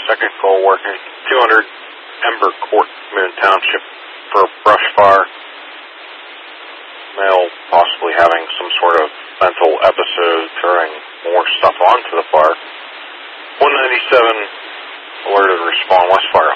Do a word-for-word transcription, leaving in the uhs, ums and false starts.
second call working. two hundred Ember Court, Moon Township, for a brush fire. Male possibly having some sort of mental episode, throwing more stuff onto the fire. one ninety-seven alerted to respond, West Fire